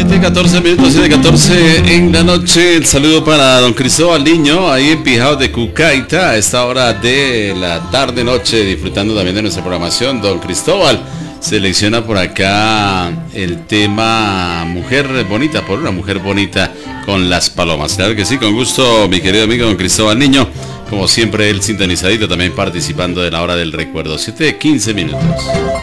7:14 minutos, 7:14 en la noche. El saludo para don Cristóbal Niño, ahí en Pijaos de Cucaita, a esta hora de la tarde-noche, disfrutando también de nuestra programación. Don Cristóbal selecciona por acá el tema Mujer Bonita, por una mujer bonita con Las Palomas. Claro que sí, con gusto, mi querido amigo don Cristóbal Niño. Como siempre, él sintonizadito, también participando de la hora del recuerdo. 7:15 minutos.